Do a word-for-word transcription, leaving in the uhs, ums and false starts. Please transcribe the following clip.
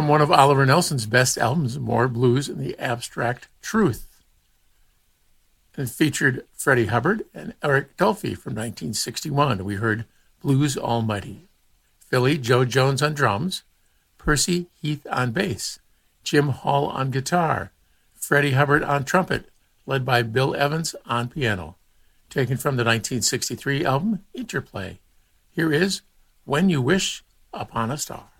from one of Oliver Nelson's best albums, More Blues and the Abstract Truth. It featured Freddie Hubbard and Eric Dolphy from nineteen sixty-one. We heard Blues Almighty. Philly, Joe Jones on drums, Percy Heath on bass, Jim Hall on guitar, Freddie Hubbard on trumpet, led by Bill Evans on piano. Taken from the nineteen sixty-three album Interplay. Here is When You Wish Upon a Star.